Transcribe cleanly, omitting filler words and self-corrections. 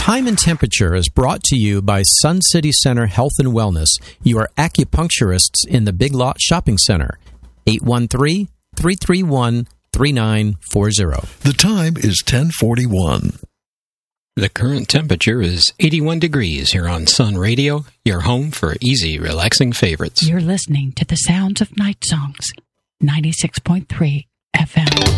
Time and temperature is brought to you by Sun City Center Health and Wellness, your acupuncturists in the Big Lot Shopping Center. 813-331-3940. The time is 10:41. The current temperature is 81 degrees here on Sun Radio, your home for easy, relaxing favorites. You're listening to the sounds of night songs, 96.3 FM.